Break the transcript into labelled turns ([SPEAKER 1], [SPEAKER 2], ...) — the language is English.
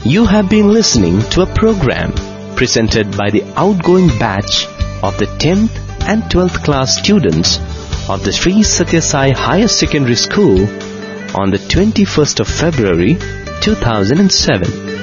[SPEAKER 1] You have been listening to a program presented by the outgoing batch of the 10th and 12th class students of the Sri Satya Sai Higher Secondary School on the 21st of February 2007.